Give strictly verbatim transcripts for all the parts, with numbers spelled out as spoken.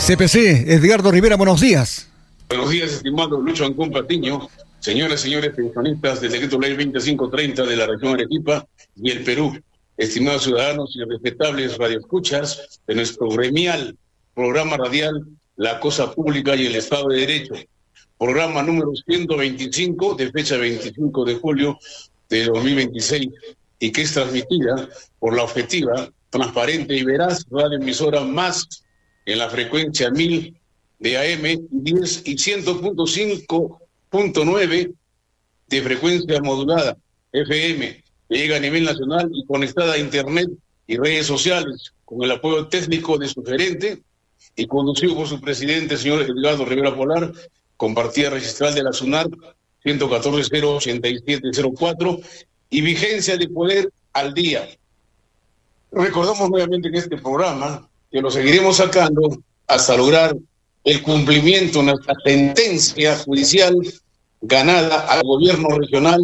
C P C, Edgardo Rivera, buenos días. Buenos días, estimado Lucho Ancón Patiño, señoras y señores pensionistas del decreto ley veinticinco treinta de la región Arequipa y el Perú, estimados ciudadanos y respetables radioescuchas de nuestro gremial programa radial La Cosa Pública y el Estado de Derecho, programa número ciento veinticinco de fecha veinticinco de julio de dos mil veintiséis y que es transmitida por la objetiva, transparente y veraz radioemisora Más en la frecuencia mil de A M, diez y cien punto cinco punto nueve de frecuencia modulada F M, que llega a nivel nacional y conectada a internet y redes sociales con el apoyo técnico de su gerente y conducido por su presidente, señor Edgardo Rivera Polar, con partida registral de la SUNAT ciento catorce cero ochenta y siete cero cuatro y vigencia de poder al día. Recordamos nuevamente en este programa que lo seguiremos sacando hasta lograr el cumplimiento de nuestra sentencia judicial ganada al gobierno regional,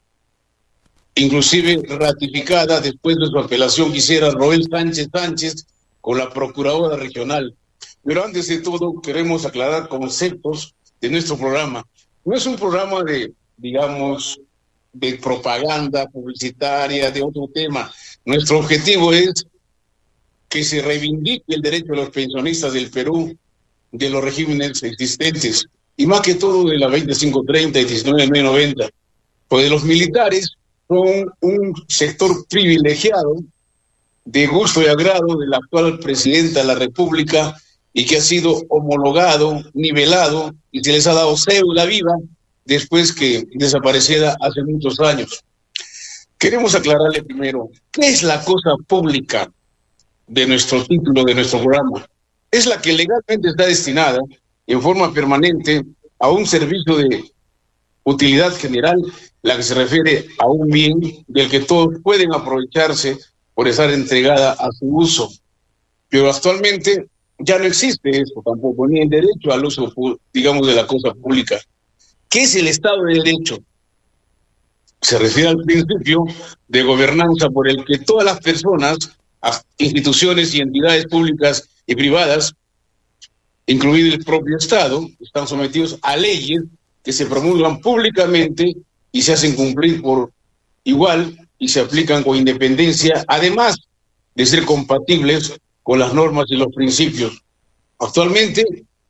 inclusive ratificada después de su apelación que hiciera Roel Sánchez Sánchez con la procuradora regional. Pero antes de todo queremos aclarar conceptos de nuestro programa. No es un programa de, digamos, de propaganda publicitaria, de otro tema. Nuestro objetivo es que se reivindique el derecho de los pensionistas del Perú, de los regímenes existentes, y más que todo de la veinticinco treinta y diecinueve mil noventa, pues los militares son un sector privilegiado de gusto y agrado de la actual presidenta de la República y que ha sido homologado, nivelado y se les ha dado cédula viva después que desapareciera hace muchos años. Queremos aclararle primero, ¿qué es la cosa pública de nuestro título, de nuestro programa? Es la que legalmente está destinada en forma permanente a un servicio de utilidad general, la que se refiere a un bien del que todos pueden aprovecharse por estar entregada a su uso. Pero actualmente ya no existe eso tampoco, ni el derecho al uso, digamos, de la cosa pública. ¿Qué es el Estado de Derecho? Se refiere al principio de gobernanza por el que todas las personas, instituciones y entidades públicas y privadas, incluido el propio Estado, están sometidos a leyes que se promulgan públicamente y se hacen cumplir por igual y se aplican con independencia, además de ser compatibles con las normas y los principios. Actualmente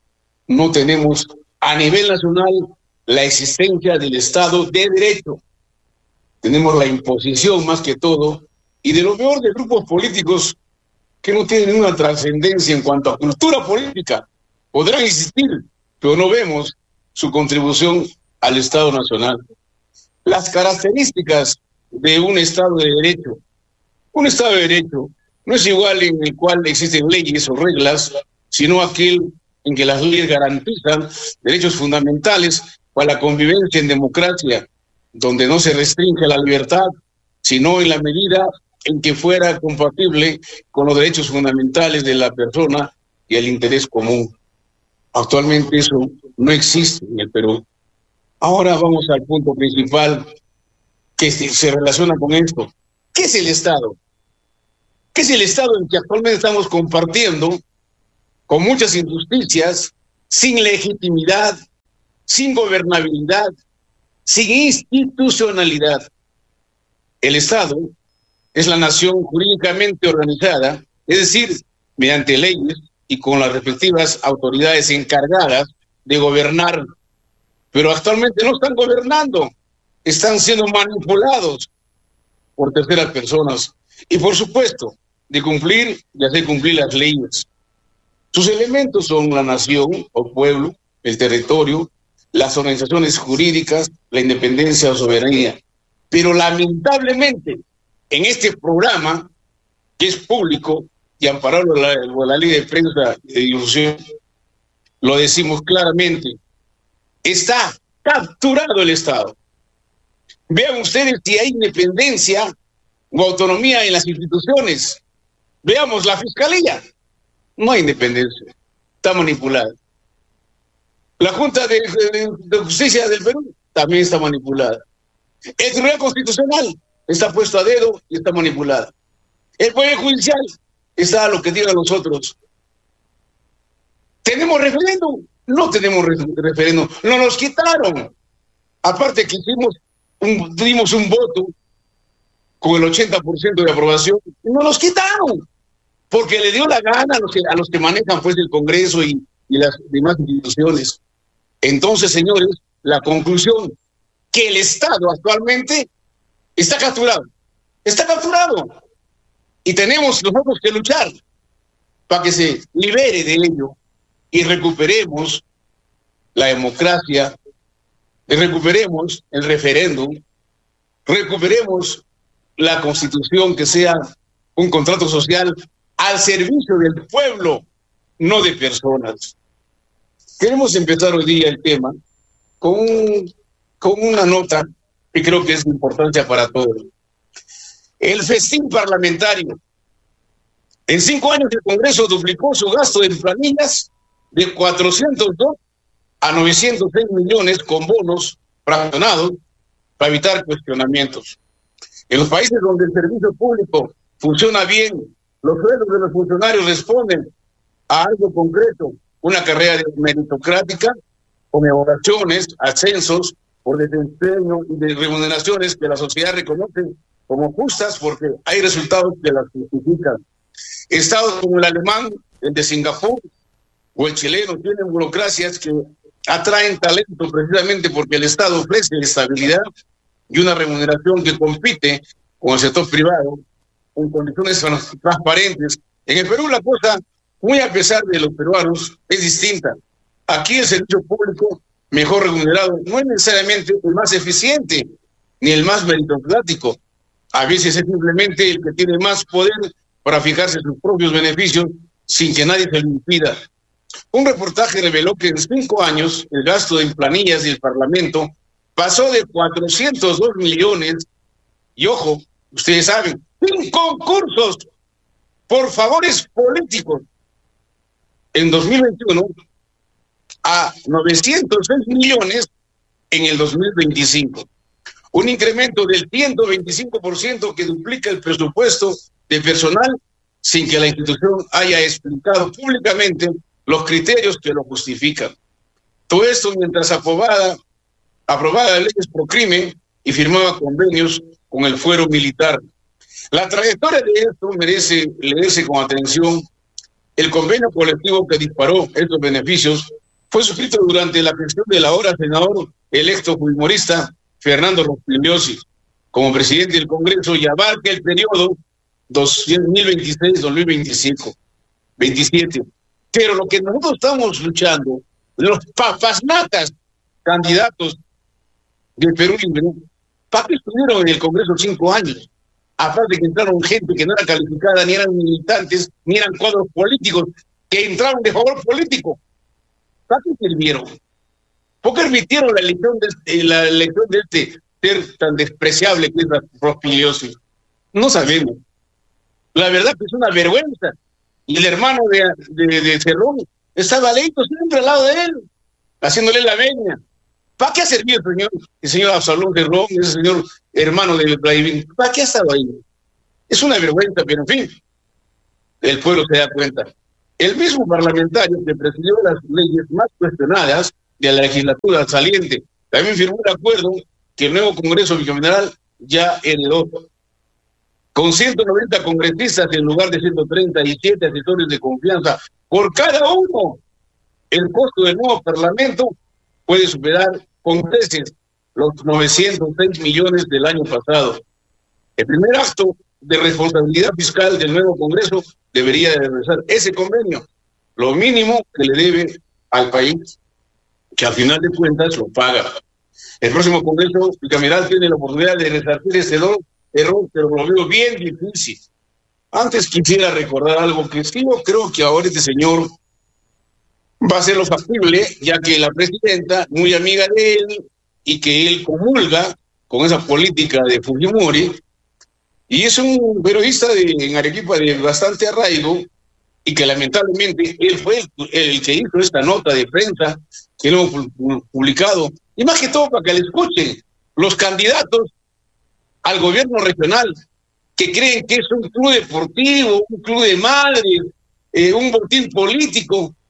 no tenemos a nivel nacional la existencia del Estado de Derecho. Tenemos la imposición más que todo y de lo peor de grupos políticos que no tienen ninguna trascendencia en cuanto a cultura política. Podrán existir, pero no vemos su contribución al Estado Nacional. Las características de un Estado de Derecho. Un Estado de Derecho no es igual en el cual existen leyes o reglas, sino aquel en que las leyes garantizan derechos fundamentales para la convivencia en democracia, donde no se restringe la libertad, sino en la medida en que fuera compatible con los derechos fundamentales de la persona y el interés común. Actualmente eso no existe en el Perú. Ahora vamos al punto principal que se relaciona con esto. ¿Qué es el Estado? ¿Qué es el Estado en que actualmente estamos compartiendo con muchas injusticias, sin legitimidad, sin gobernabilidad, sin institucionalidad? El Estado es la nación jurídicamente organizada, es decir, mediante leyes y con las respectivas autoridades encargadas de gobernar, pero actualmente no están gobernando, están siendo manipulados por terceras personas y, por supuesto, de cumplir y hacer cumplir las leyes. Sus elementos son la nación o pueblo, el territorio, las organizaciones jurídicas, la independencia o soberanía. Pero lamentablemente, en este programa, que es público y amparado por la, por la ley de prensa y de difusión, lo decimos claramente, está capturado el Estado. Vean ustedes si hay independencia o autonomía en las instituciones. Veamos la Fiscalía. No hay independencia. Está manipulada. La Junta de, de, de Justicia del Perú también está manipulada. El Tribunal Constitucional está puesto a dedo y está manipulada. El Poder Judicial está a lo que digan los otros. ¿Tenemos referéndum? No tenemos re referéndum. No nos quitaron. Aparte que hicimos un, dimos un voto con el ochenta por ciento de aprobación, no nos quitaron. Porque le dio la gana a los que, a los que manejan pues el Congreso y, y las demás instituciones. Entonces, señores, la conclusión, que el Estado actualmente está capturado. Está capturado. Y tenemos nosotros que luchar para que se libere de ello y recuperemos la democracia, y recuperemos el referéndum, recuperemos la Constitución, que sea un contrato social al servicio del pueblo, no de personas. Queremos empezar hoy día el tema con, un, con una nota que creo que es de importancia para todos. El festín parlamentario. En cinco años el Congreso duplicó su gasto en planillas de cuatrocientos dos a novecientos seis millones con bonos fraccionados para evitar cuestionamientos. En los países donde el servicio público funciona bien, los sueldos de los funcionarios responden a algo concreto, una carrera meritocrática, conmemoraciones, ascensos por desempeño y de remuneraciones que la sociedad reconoce como justas porque hay resultados que las justifican. Estados como el alemán, el de Singapur o el chileno tienen burocracias que atraen talento precisamente porque el Estado ofrece estabilidad y una remuneración que compite con el sector privado en condiciones transparentes. En el Perú la cosa, muy a pesar de los peruanos, es distinta. Aquí el servicio público mejor remunerado no es necesariamente el más eficiente ni el más meritocrático. A veces es simplemente el que tiene más poder para fijarse sus propios beneficios sin que nadie se lo impida. Un reportaje reveló que en cinco años el gasto en planillas del Parlamento pasó de cuatrocientos dos millones, y ojo, ustedes saben, en concursos por favores políticos en dos mil veintiuno a novecientos seis millones en el dos mil veinticinco. Un incremento del ciento veinticinco por ciento que duplica el presupuesto de personal sin que la institución haya explicado públicamente los criterios que lo justifican. Todo esto mientras aprobaba, aprobaba leyes pro crimen y firmaba convenios con el fuero militar. La trayectoria de esto merece leerse con atención. El convenio colectivo que disparó estos beneficios fue suscrito durante la gestión del ahora senador electo fujimorista Fernando Rospigliosi como presidente del Congreso y abarca el periodo dos mil veintiséis a dos mil veinticinco, veintisiete. Pero lo que nosotros estamos luchando, los papasnatas candidatos del Perú Libre, ¿para qué estuvieron en el Congreso cinco años? Aparte que entraron gente que no era calificada, ni eran militantes, ni eran cuadros políticos, que entraron de favor político. ¿Para qué sirvieron? ¿Por qué permitieron la elección de, la elección de este ser tan despreciable que es Rospigliosi? No sabemos. La verdad que es una vergüenza. Y el hermano de, de, de Cerrón estaba leído siempre al lado de él, haciéndole la veña. ¿Para qué ha servido el señor, el señor Absalón Cerrón, ese señor hermano de Vladimir? ¿Para qué ha estado ahí? Es una vergüenza, pero en fin, el pueblo se da cuenta. El mismo parlamentario que presidió las leyes más cuestionadas de la legislatura saliente también firmó un acuerdo que el nuevo Congreso bicameral ya heredó. Con ciento noventa congresistas en lugar de ciento treinta y siete asesores de confianza por cada uno, el costo del nuevo Parlamento puede superar con creces los novecientos seis millones del año pasado. El primer acto de responsabilidad fiscal del nuevo Congreso debería de realizar ese convenio, lo mínimo que le debe al país, que al final de cuentas lo paga. El próximo Congreso bicameral tiene la oportunidad de resarcir ese error, error, pero lo veo bien difícil. Antes quisiera recordar algo que sí, yo creo que ahora este señor va a ser lo factible, ya que la presidenta, muy amiga de él, y que él comulga con esa política de Fujimori, y es un periodista de, en Arequipa de bastante arraigo, y que lamentablemente él fue el, el que hizo esta nota de prensa que lo hemos publicado, y más que todo para que le escuchen los candidatos al gobierno regional, que creen que es un club deportivo, un club de madres, eh, un botín político.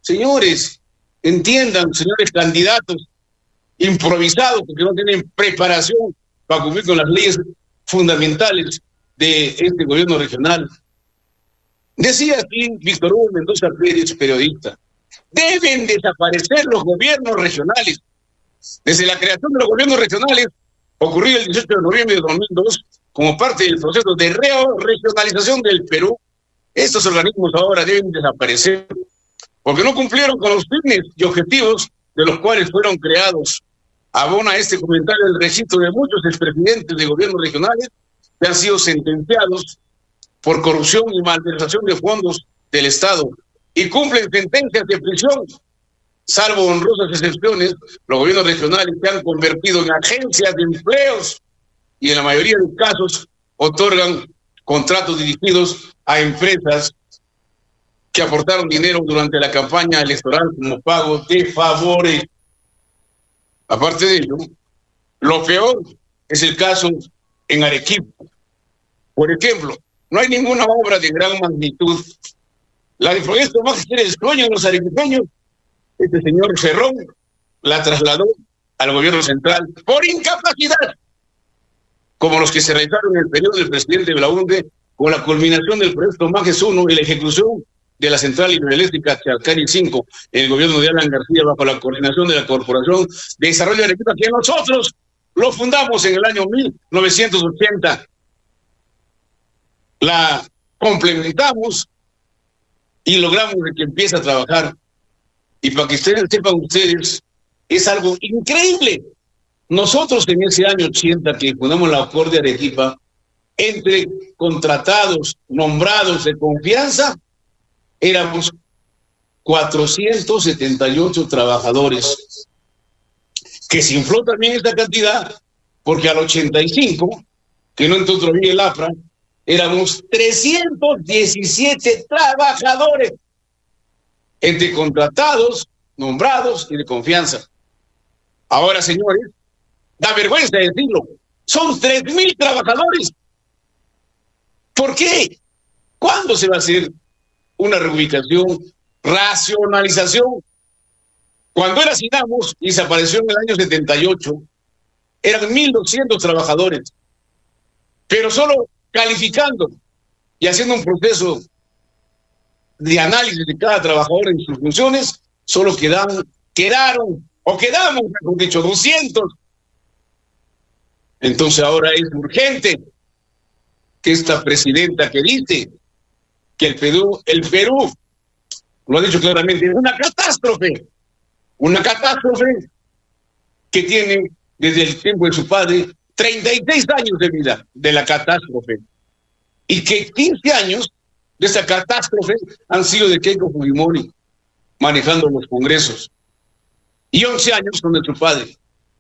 Señores, entiendan, señores candidatos improvisados, porque no tienen preparación para cumplir con las leyes fundamentales de este gobierno regional. Decía aquí Víctor Hugo Mendoza Pérez, periodista, deben desaparecer los gobiernos regionales. Desde la creación de los gobiernos regionales, ocurrido el dieciocho de noviembre de dos mil dos, como parte del proceso de regionalización del Perú, estos organismos ahora deben desaparecer, porque no cumplieron con los fines y objetivos de los cuales fueron creados. Abona este comentario el registro de muchos expresidentes de gobiernos regionales que han sido sentenciados por corrupción y malversación de fondos del Estado y cumplen sentencias de prisión, salvo honrosas excepciones. Los gobiernos regionales se han convertido en agencias de empleos y en la mayoría de casos otorgan contratos dirigidos a empresas que aportaron dinero durante la campaña electoral como pago de favores. Aparte de ello, lo peor es el caso en Arequipa. Por ejemplo, no hay ninguna obra de gran magnitud. La de Proyecto Más quiere el sueño de los arequipeños. Este señor Cerrón la trasladó al gobierno central por incapacidad, como los que se realizaron en el periodo del presidente Belaúnde, con la culminación del proyecto Majes uno y la ejecución de la central hidroeléctrica Chalcari cinco en el gobierno de Alan García bajo la coordinación de la Corporación de Desarrollo de Arequipa, que nosotros lo fundamos en el año mil novecientos ochenta. La complementamos y logramos que empiece a trabajar. Y para que ustedes sepan ustedes, es algo increíble. Nosotros en ese año ochenta que fundamos la O C O R de Arequipa, entre contratados, nombrados de confianza, éramos cuatrocientos setenta y ocho trabajadores, que se infló también esta cantidad, porque al ochenta y cinco, que no entró todavía el APRA, éramos trescientos diecisiete trabajadores, entre contratados, nombrados y de confianza. Ahora, señores, da vergüenza decirlo, son tres mil trabajadores. ¿Por qué? ¿Cuándo se va a hacer una reubicación, racionalización? Cuando era Sinamos y desapareció en el año setenta y ocho, eran mil doscientos trabajadores, pero solo calificando y haciendo un proceso de análisis de cada trabajador en sus funciones, solo quedaron, quedaron o quedamos, mejor dicho, doscientos. Entonces ahora es urgente que esta presidenta que dice que el Perú, el Perú, lo ha dicho claramente, es una catástrofe, una catástrofe que tiene desde el tiempo de su padre treinta y seis años de vida de la catástrofe, y que quince años de esa catástrofe han sido de Keiko Fujimori manejando los congresos, y once años con nuestro padre.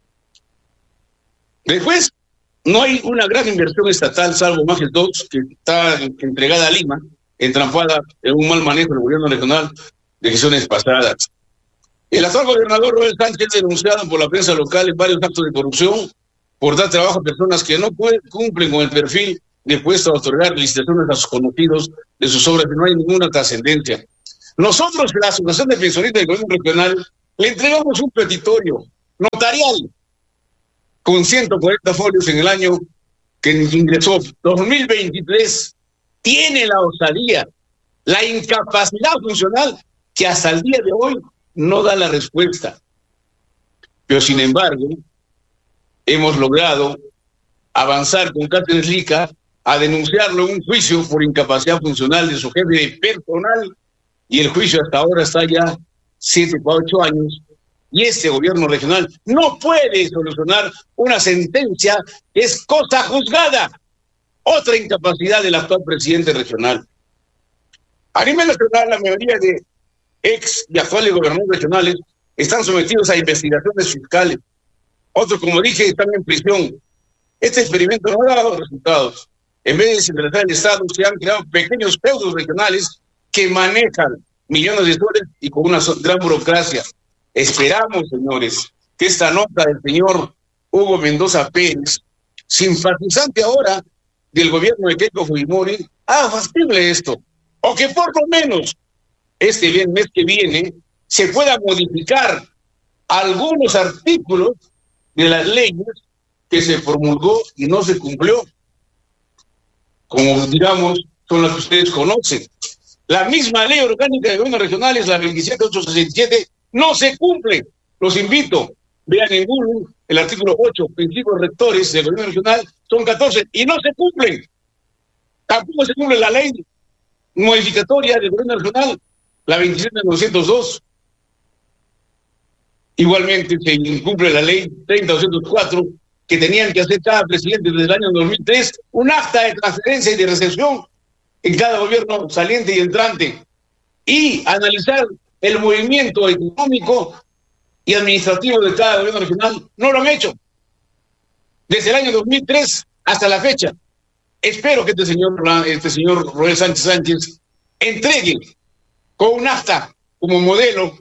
Después, no hay una gran inversión estatal, salvo Majes dos, que está entregada a Lima, entrampada en un mal manejo del gobierno regional de gestiones pasadas. El actual gobernador Roel Sánchez, denunciado por la prensa local en varios actos de corrupción por dar trabajo a personas que no cumplen con el perfil de puesto a otorgar licitaciones a sus conocidos de sus obras, y no hay ninguna trascendencia. Nosotros, la Asociación de Pensionistas del Gobierno Regional, le entregamos un petitorio notarial con ciento cuarenta folios en el año que ingresó dos mil veintitrés, tiene la osadía, la incapacidad funcional que hasta el día de hoy no da la respuesta. Pero sin embargo, hemos logrado avanzar con Cáceres Lica a denunciarlo en un juicio por incapacidad funcional de su jefe de personal, y el juicio hasta ahora está ya siete para ocho años, y este gobierno regional no puede solucionar una sentencia que es cosa juzgada. Otra incapacidad del actual presidente regional. A nivel nacional, la mayoría de ex y actuales gobernadores regionales están sometidos a investigaciones fiscales. Otros, como dije, están en prisión. Este experimento no ha dado resultados. En vez de descentralizar el Estado, se han creado pequeños feudos regionales que manejan millones de dólares y con una gran burocracia. Esperamos, señores, que esta nota del señor Hugo Mendoza Pérez, simpatizante ahora del gobierno de Keiko Fujimori, haga factible esto, o que por lo menos este bien mes que viene se pueda modificar algunos artículos de las leyes que se promulgó y no se cumplió, como digamos son las que ustedes conocen. La misma ley orgánica de gobiernos regionales, la veintisiete mil ochocientos sesenta y siete, no se cumple. Los invito, vean en Google el artículo ocho, principios rectores del gobierno regional, son catorce y no se cumplen. Tampoco se cumple la ley modificatoria del gobierno regional, la veintisiete mil novecientos dos. Igualmente se incumple la ley treinta mil doscientos cuatro, que tenían que hacer cada presidente desde el año dos mil tres un acta de transferencia y de recepción en cada gobierno saliente y entrante, y analizar el movimiento económico y administrativo de cada gobierno regional. No lo han hecho. Desde el año dos mil tres hasta la fecha. Espero que este señor, este señor Roel Sánchez Sánchez entregue con un acta como modelo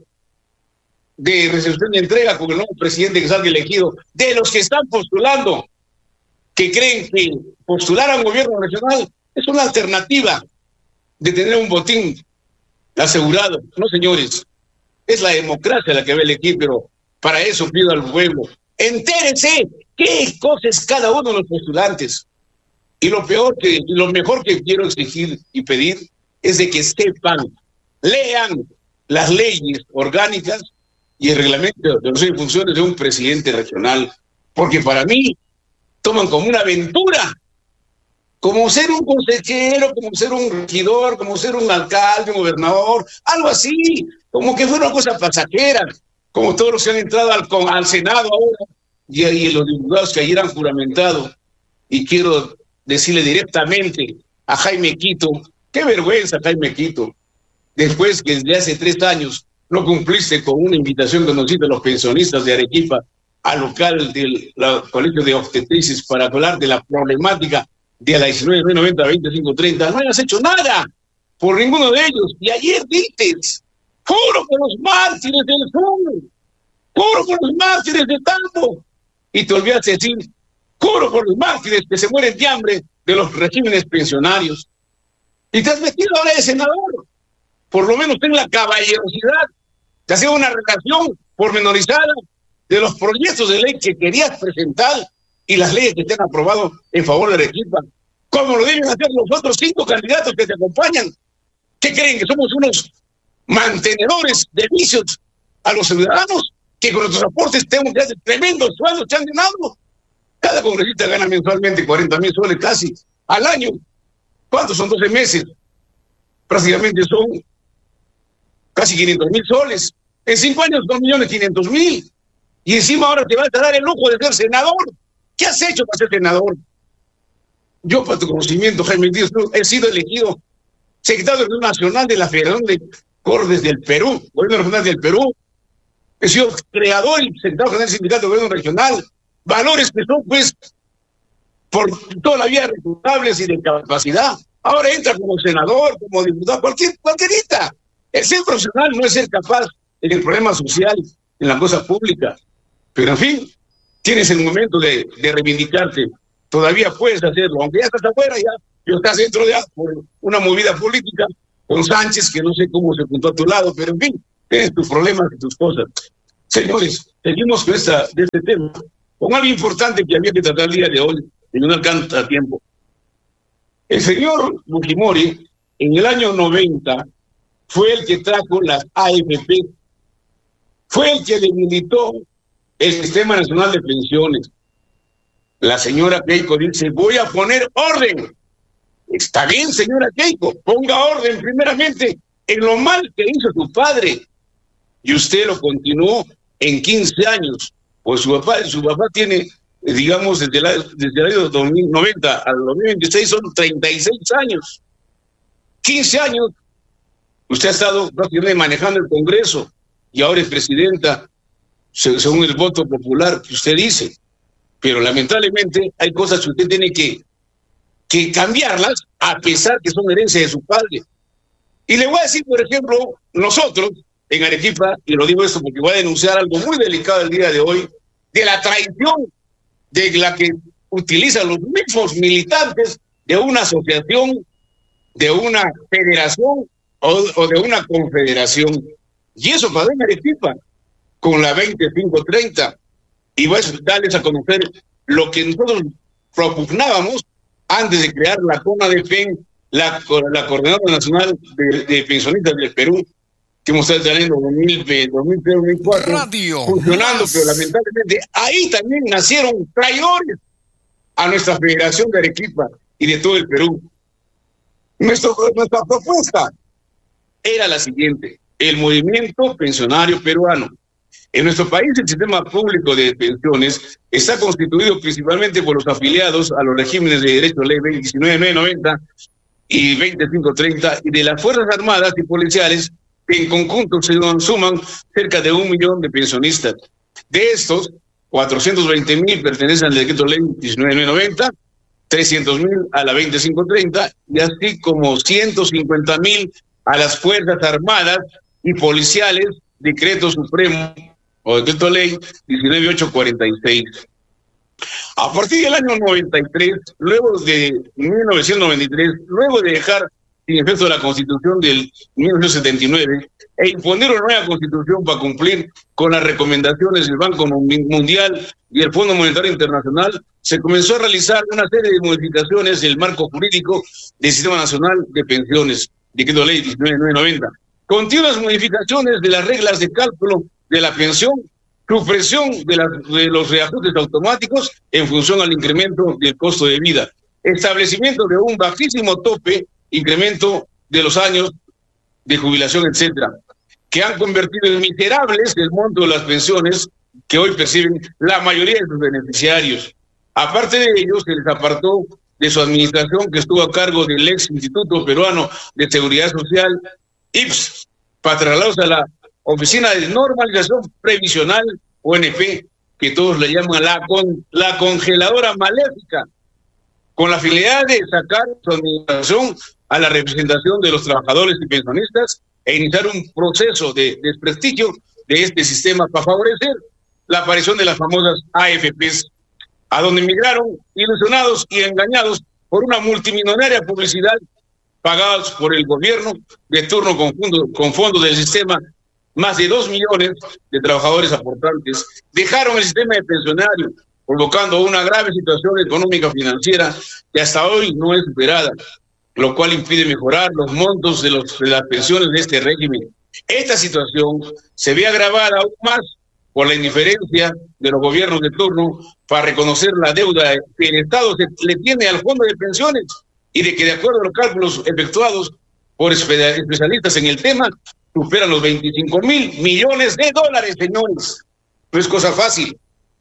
de recepción y entrega con el nuevo presidente que salga elegido, de los que están postulando, que creen que postular a un gobierno regional es una alternativa de tener un botín asegurado. No, señores, es la democracia la que va a elegir, pero para eso pido al pueblo, entérense qué cosas cada uno de los postulantes. Y lo peor que, lo mejor que quiero exigir y pedir es de que sepan, lean las leyes orgánicas y el reglamento de los funciones de un presidente regional, porque para mí toman como una aventura, como ser un consejero, como ser un regidor, como ser un alcalde, un gobernador, algo así, como que fuera una cosa pasajera, como todos los que han entrado al, al Senado ahora, y, y los diputados que ayer han juramentado. Y quiero decirle directamente a Jaime Quito, qué vergüenza, Jaime Quito, después que desde hace tres años no cumpliste con una invitación que nos hicieron los pensionistas de Arequipa al local del la, Colegio de Obstetrices para hablar de la problemática de la diecinueve mil noventa a veinticinco treinta, no hayas hecho nada por ninguno de ellos. Y ayer dices, juro por los mártires del sur, juro por los mártires de Tambo, y te olvidas de decir, juro por los mártires que se mueren de hambre de los regímenes pensionarios. Y te has metido ahora de senador. Por lo menos ten la caballerosidad de hacer una relación pormenorizada de los proyectos de ley que querías presentar y las leyes que te han aprobado en favor de Arequipa, como lo deben hacer los otros cinco candidatos que te acompañan. ¿Qué creen? ¿Que somos unos mantenedores de vicios a los ciudadanos? Que con nuestros aportes tenemos que hacer tremendos sueldos que han ganado. Cada congresista gana mensualmente cuarenta mil soles casi al año. ¿Cuántos son doce meses? Prácticamente son casi quinientos mil soles. En cinco años, dos millones quinientos mil. Y encima ahora te vas a dar el lujo de ser senador. ¿Qué has hecho para ser senador? Yo, para tu conocimiento, Jaime Díaz, he sido elegido secretario nacional de la Federación de Cortes del Perú, Gobierno Regional del Perú. He sido creador y secretario general del Sindicato de Gobierno Regional. Valores que son, pues, por toda la vida reputables y de capacidad. Ahora entra como senador, como diputado, cualquier, cualquierita. El ser profesional no es ser capaz en el problema social, en la cosa pública. Pero, en fin, tienes el momento de, de reivindicarte. Todavía puedes hacerlo, aunque ya estás afuera, ya, ya estás dentro de por una movida política con Sánchez, que no sé cómo se juntó a tu lado, pero, en fin, tienes tus problemas y tus cosas. Señores, seguimos con esta, de este tema, con algo importante que había que tratar el día de hoy, y no alcanza tiempo. El señor Fujimori, en el año noventa, fue el que trajo las A F P, fue el que debilitó el Sistema Nacional de Pensiones. La señora Keiko dice, voy a poner orden. Está bien, señora Keiko, ponga orden primeramente en lo mal que hizo su padre. Y usted lo continuó en quince años. Pues su papá, su papá tiene, digamos, desde, la, desde el año dos mil noventa al dos mil veintiséis son treinta y seis años. quince años. Usted ha estado prácticamente manejando el Congreso y ahora es presidenta según el voto popular que usted dice. Pero lamentablemente hay cosas que usted tiene que, que cambiarlas a pesar que son herencia de su padre. Y le voy a decir, por ejemplo, nosotros en Arequipa, y lo digo esto porque voy a denunciar algo muy delicado el día de hoy, de la traición de la que utilizan los mismos militantes de una asociación, de una federación o, o de una confederación. Y eso pasó en Arequipa con la veinticinco treinta. Y voy a darles a conocer lo que nosotros propugnábamos antes de crear la CONADEPEN, la, la Coordinadora Nacional de, de Pensionistas del Perú, que hemos estado teniendo en dos mil tres, dos mil cuatro, Radio funcionando, más. Pero lamentablemente ahí también nacieron traidores a nuestra Federación de Arequipa y de todo el Perú. Nuestro, nuestra propuesta era la siguiente: el movimiento pensionario peruano. En nuestro país, el sistema público de pensiones está constituido principalmente por los afiliados a los regímenes de derecho ley diecinueve mil novecientos noventa y veinticinco treinta y de las Fuerzas Armadas y Policiales, que en conjunto se suman cerca de un millón de pensionistas. De estos, cuatrocientos veinte mil pertenecen al decreto ley diecinueve mil novecientos noventa, trescientos mil a la veinticinco treinta y así como ciento cincuenta mil a las Fuerzas Armadas y Policiales, decreto supremo o decreto ley diecinueve mil ochocientos cuarenta y seis. A partir del año noventa y tres, luego de mil novecientos noventa y tres, luego de dejar sin efecto la Constitución del mil novecientos setenta y nueve e imponer una nueva Constitución para cumplir con las recomendaciones del Banco Mundial y el Fondo Monetario Internacional, se comenzó a realizar una serie de modificaciones del marco jurídico del Sistema Nacional de Pensiones, decreto ley diecinueve mil novecientos noventa. Continuas modificaciones de las reglas de cálculo de la pensión, supresión de, la, de los reajustes automáticos en función al incremento del costo de vida, establecimiento de un bajísimo tope, incremento de los años de jubilación, etcétera, que han convertido en miserables el monto de las pensiones que hoy perciben la mayoría de sus beneficiarios. Aparte de ello, se les apartó de su administración, que estuvo a cargo del ex Instituto Peruano de Seguridad Social, I P S, para trasladarlos a la Oficina de Normalización Previsional, O N P, que todos le llaman la, con, la congeladora maléfica, con la finalidad de sacar su administración a la representación de los trabajadores y pensionistas e iniciar un proceso de desprestigio de este sistema para favorecer la aparición de las famosas A F Pes, a donde migraron ilusionados y engañados por una multimillonaria publicidad pagados por el gobierno de turno con, fondo, con fondos del sistema. Más de dos millones de trabajadores aportantes dejaron el sistema de pensionario, provocando una grave situación económica financiera que hasta hoy no es superada, lo cual impide mejorar los montos de, los, de las pensiones de este régimen. Esta situación se ve agravada aún más por la indiferencia de los gobiernos de turno para reconocer la deuda que el Estado se, le tiene al fondo de pensiones y de que, de acuerdo a los cálculos efectuados por especialistas en el tema, superan los veinticinco mil millones de dólares, señores. No es cosa fácil.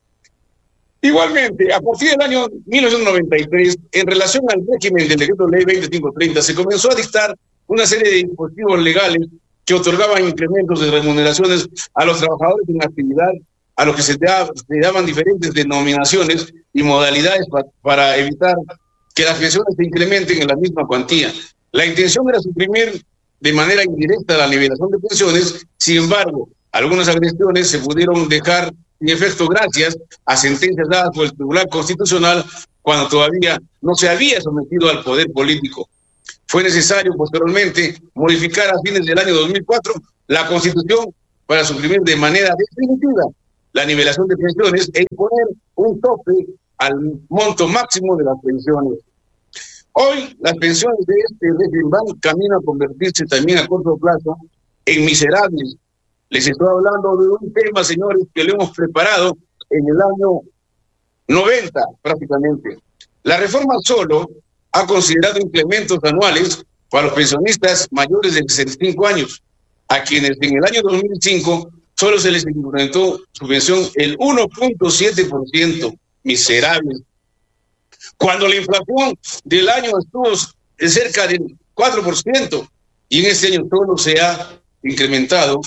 Igualmente, a partir del año mil novecientos noventa y tres, en relación al régimen del decreto ley veinticinco treinta, se comenzó a dictar una serie de dispositivos legales que otorgaban incrementos de remuneraciones a los trabajadores en actividad, a los que se, da, se daban diferentes denominaciones y modalidades pa, para evitar que las pensiones se incrementen en la misma cuantía. La intención era suprimir de manera indirecta la nivelación de pensiones. Sin embargo, algunas agresiones se pudieron dejar sin efecto gracias a sentencias dadas por el Tribunal Constitucional cuando todavía no se había sometido al poder político. Fue necesario posteriormente modificar a fines del año dos mil cuatro la Constitución para suprimir de manera definitiva la nivelación de pensiones e imponer un tope al monto máximo de las pensiones. Hoy las pensiones de este régimen van camino a convertirse también a corto plazo en miserables. Les estoy hablando de un tema, señores, que lo hemos preparado en el año noventa prácticamente. La reforma solo ha considerado incrementos anuales para los pensionistas mayores de sesenta y cinco años, a quienes en el año dos mil cinco solo se les incrementó su pensión el uno punto siete por ciento, miserables. Cuando la inflación del año estuvo cerca del cuatro por ciento y en este año solo se ha incrementado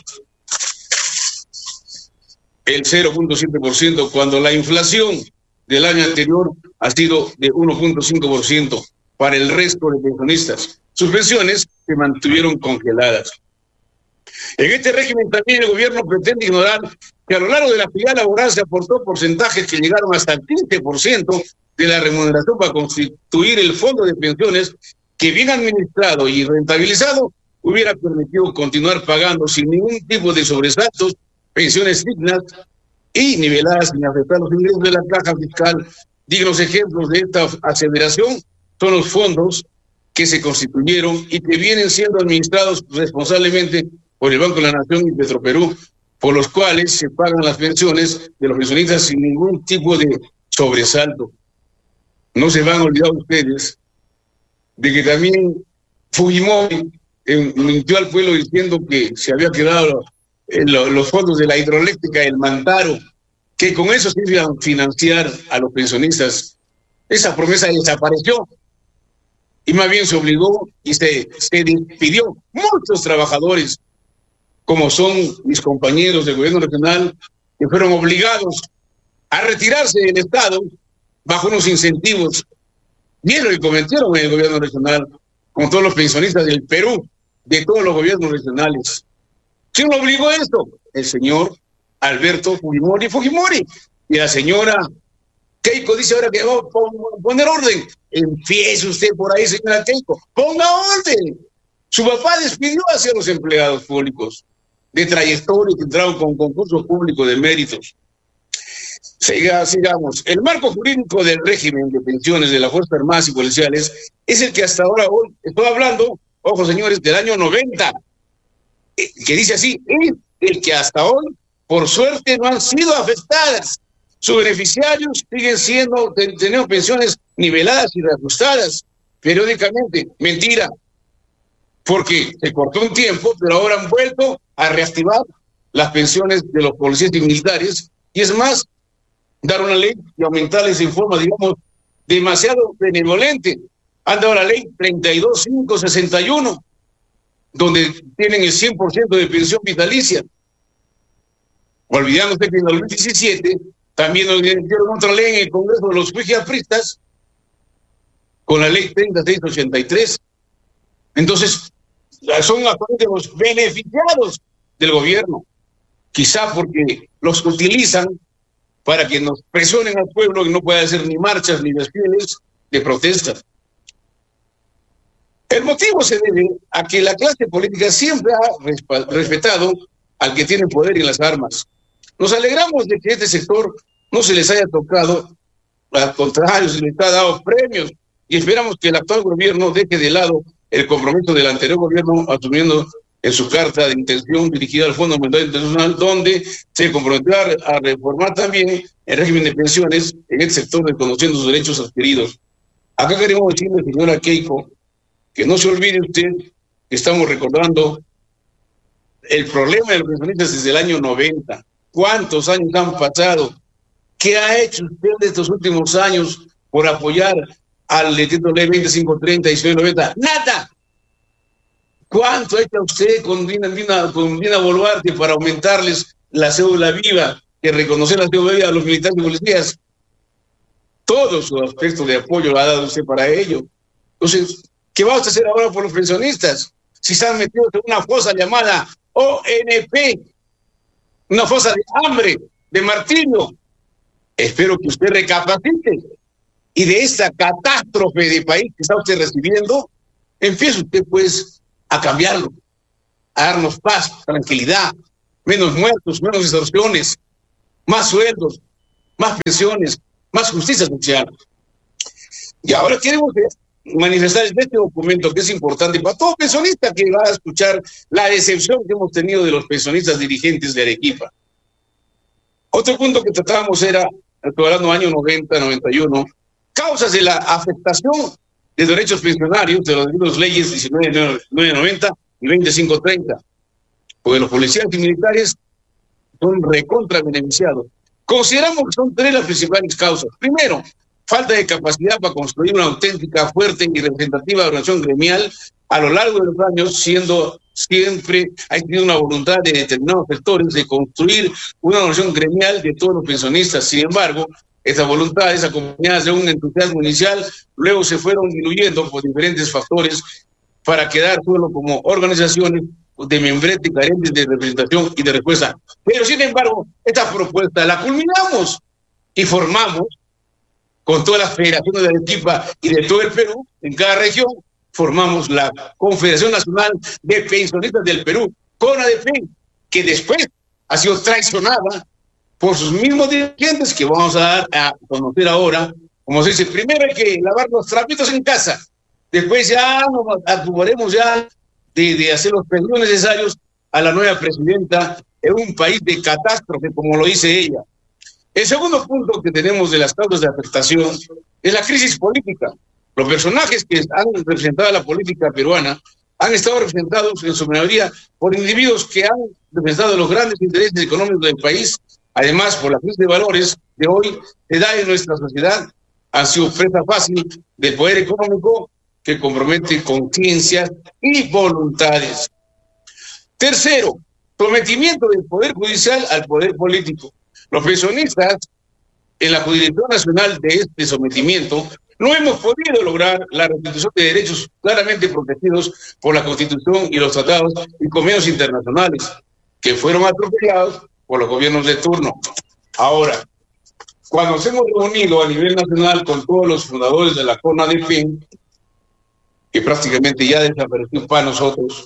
el cero punto siete por ciento, cuando la inflación del año anterior ha sido de uno punto cinco por ciento para el resto de pensionistas. Sus pensiones se mantuvieron congeladas. En este régimen también el gobierno pretende ignorar que a lo largo de la actividad laboral se aportó porcentajes que llegaron hasta el quince por ciento de la remuneración para constituir el fondo de pensiones que, bien administrado y rentabilizado, hubiera permitido continuar pagando sin ningún tipo de sobresaltos pensiones dignas y niveladas sin afectar los ingresos de la caja fiscal. Dignos ejemplos de esta aceleración son los fondos que se constituyeron y que vienen siendo administrados responsablemente por el Banco de la Nación y Petroperú, por los cuales se pagan las pensiones de los pensionistas sin ningún tipo de sobresalto. No se van a olvidar ustedes de que también Fujimori eh, mintió al pueblo diciendo que se había quedado eh, lo, los fondos de la hidroeléctrica del Mantaro, que con eso se iban a financiar a los pensionistas. Esa promesa desapareció y más bien se obligó y se, se despidió muchos trabajadores, como son mis compañeros del gobierno regional, que fueron obligados a retirarse del Estado bajo unos incentivos. Y es lo que cometieron en el gobierno regional, con todos los pensionistas del Perú, de todos los gobiernos regionales. ¿Quién lo obligó a esto? El señor Alberto Fujimori Fujimori. Y la señora Keiko dice ahora que va a poner orden. Empiece usted por ahí, señora Keiko. Ponga orden. Su papá despidió hacia los empleados públicos de trayectoria que entraron con concursos públicos de méritos. Siga, sigamos. El marco jurídico del régimen de pensiones de las Fuerzas Armadas y Policiales es el que hasta ahora, hoy, estoy hablando, ojo señores, del año noventa, que dice así, es el que hasta hoy, por suerte, no han sido afectadas. Sus beneficiarios siguen siendo, teniendo pensiones niveladas y reajustadas periódicamente. Mentira, porque se cortó un tiempo, pero ahora han vuelto a reactivar las pensiones de los policías y militares, y es más, dar una ley y aumentarles en forma, digamos, demasiado benevolente. Han dado la ley treinta y dos mil quinientos sesenta y uno, donde tienen el cien por ciento de pensión vitalicia. Olvidándose que en el dos mil diecisiete también nos dieron otra ley en el Congreso de los Juiciafristas, con la ley treinta y seis ochenta y tres. Entonces, son actualmente los beneficiados del gobierno, quizá porque los utilizan para que nos presionen al pueblo y no pueda hacer ni marchas ni desfiles de protesta. El motivo se debe a que la clase política siempre ha respetado al que tiene poder y las armas. Nos alegramos de que este sector no se les haya tocado, al contrario, se les ha dado premios, y esperamos que el actual gobierno deje de lado el compromiso del anterior gobierno, asumiendo en su carta de intención dirigida al Fondo Monetario Internacional, donde se comprometió a reformar también el régimen de pensiones en este sector, reconociendo sus derechos adquiridos. Acá queremos decirle, señora Keiko, que no se olvide usted que estamos recordando el problema de los pensionistas desde el año noventa. ¿Cuántos años han pasado? ¿Qué ha hecho usted de estos últimos años por apoyar al decreto ley veinticinco treinta y diecinueve noventa? ¡Nada! ¿Cuánto ha hecho usted con Dina, Dina, con Dina Boluarte para aumentarles la cédula viva, que reconocer la cédula viva a los militares y policías? Todo su aspecto de apoyo lo ha dado usted para ello. Entonces, ¿qué vamos a hacer ahora por los pensionistas? Si se han metido en una fosa llamada O N P, una fosa de hambre, de martirio. Espero que usted recapacite y de esta catástrofe de país que está usted recibiendo, empiece usted pues a cambiarlo, a darnos paz, tranquilidad, menos muertos, menos extorsiones, más sueldos, más pensiones, más justicia social. Y ahora queremos manifestar este documento que es importante para todo pensionista que va a escuchar la decepción que hemos tenido de los pensionistas dirigentes de Arequipa. Otro punto que tratábamos era, estoy hablando del año noventa, noventa y uno, causas de la afectación de derechos pensionarios de las leyes diecinueve noventa y veinticinco treinta, porque los policías y militares son recontra beneficiados. Consideramos que son tres las principales causas. Primero, falta de capacidad para construir una auténtica, fuerte y representativa organización gremial a lo largo de los años, siendo siempre ha tenido una voluntad de determinados sectores de construir una organización gremial de todos los pensionistas. Sin embargo, esa voluntad, esa acompañada de un entusiasmo inicial, luego se fueron diluyendo por diferentes factores para quedar solo como organizaciones de membrete y carentes de representación y de respuesta. Pero sin embargo, esta propuesta la culminamos y formamos con todas las federaciones de Arequipa y de todo el Perú, en cada región, formamos la Confederación Nacional de Pensionistas del Perú, CONADEPEN, que después ha sido traicionada por sus mismos dirigentes, que vamos a dar a conocer ahora. Como se dice, primero hay que lavar los trapitos en casa, después ya nos ocuparemos ya de, de hacer los pedidos necesarios a la nueva presidenta en un país de catástrofe, como lo dice ella. El segundo punto que tenemos de las causas de afectación es la crisis política. Los personajes que han representado a la política peruana han estado representados en su mayoría por individuos que han representado los grandes intereses económicos del país. Además, por la crisis de valores de hoy se da en nuestra sociedad, han sido presa fácil del poder económico que compromete conciencias y voluntades. Tercero, sometimiento del Poder Judicial al Poder Político. Los pensionistas, en la jurisdicción nacional de este sometimiento, no hemos podido lograr la restitución de derechos claramente protegidos por la Constitución y los tratados y convenios internacionales, que fueron atropellados por los gobiernos de turno. Ahora, cuando nos hemos reunido a nivel nacional con todos los fundadores de la CONADEPEN, que prácticamente ya desapareció para nosotros,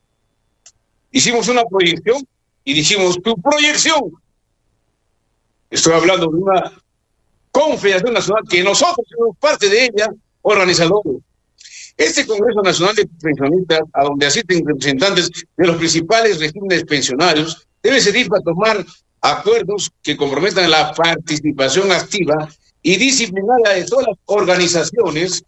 hicimos una proyección y dijimos, tu proyección, estoy hablando de una Confederación Nacional que nosotros somos parte de ella, organizadores. Este Congreso Nacional de Pensionistas, a donde asisten representantes de los principales regímenes pensionarios, debe servir para tomar acuerdos que comprometan la participación activa y disciplinaria de todas las organizaciones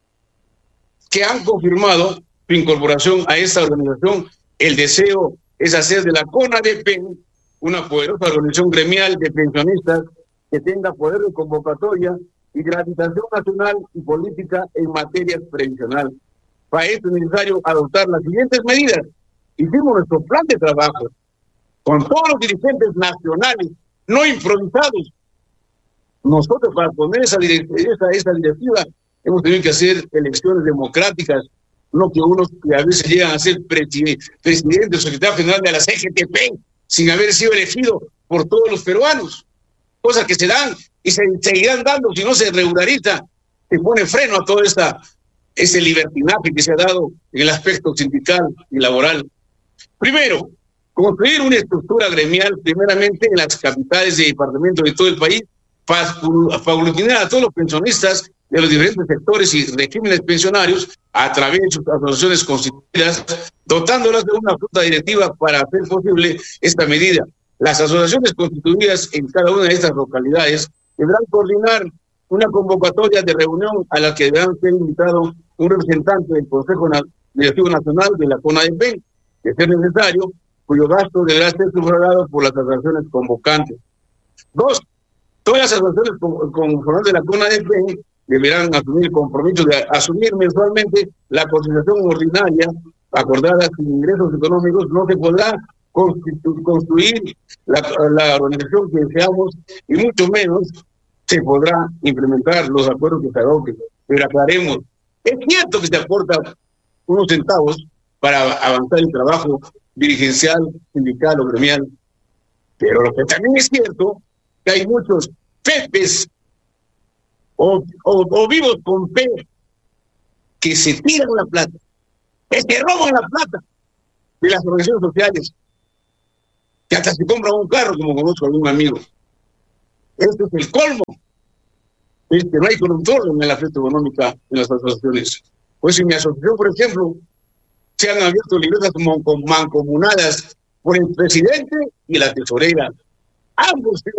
que han confirmado su incorporación a esta organización. El deseo es hacer de la CONADEPEN una poderosa organización gremial de pensionistas que tenga poder de convocatoria y gravitación nacional y política en materia previsional. Para esto es necesario adoptar las siguientes medidas. Hicimos nuestro plan de trabajo con todos los dirigentes nacionales, no improvisados. Nosotros, para poner esa, esa, esa directiva, hemos tenido que hacer elecciones democráticas, no que unos que a veces llegan a ser presidente, presidente o secretario general de la C G T P sin haber sido elegido por todos los peruanos. Cosas que se dan y se seguirán dando si no se regulariza, se pone freno a todo esta, ese libertinaje que se ha dado en el aspecto sindical y laboral. Primero, construir una estructura gremial, primeramente en las capitales de departamentos de todo el país, para aglutinar a todos los pensionistas de los diferentes sectores y regímenes pensionarios a través de sus asociaciones constituidas, dotándolas de una junta directiva para hacer posible esta medida. Las asociaciones constituidas en cada una de estas localidades deberán coordinar una convocatoria de reunión a la que deberán ser invitado un representante del Consejo Directivo Nacional de la CONADEPEN, de ser necesario, cuyo gasto deberá ser sufragado por las asociaciones convocantes. Dos, todas las asociaciones conformantes de la CONADEPEN deberán asumir el compromiso de asumir mensualmente la cotización ordinaria acordada sin ingresos económicos. No se podrá Constitu construir la, la organización que deseamos y mucho menos se podrá implementar los acuerdos que se adopten. Pero aclaremos, es cierto que se aporta unos centavos para avanzar el trabajo dirigencial, sindical o gremial, pero lo que también es cierto que hay muchos pepes o, o, o vivos con P que se tiran la plata, que se roban la plata de las organizaciones sociales, que hasta se compran un carro, como conozco a algún amigo. Este es el colmo. Es que no hay control en el aspecto económico en las asociaciones. Pues en mi asociación, por ejemplo, se han abierto libretas mancomunadas por el presidente y la tesorera. Ambos tienen